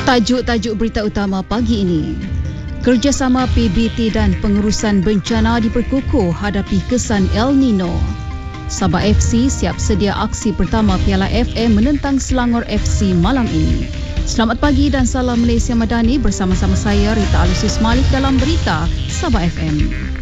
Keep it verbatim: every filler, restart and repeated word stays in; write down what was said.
Tajuk-tajuk berita utama pagi ini. Kerjasama P B T dan pengurusan bencana diperkukuh hadapi kesan El Nino. Sabah F C siap sedia aksi pertama Piala F M menentang Selangor F C malam ini. Selamat pagi dan salam Malaysia Madani, bersama-sama saya Rita Alusus Malik dalam berita Sabah F M.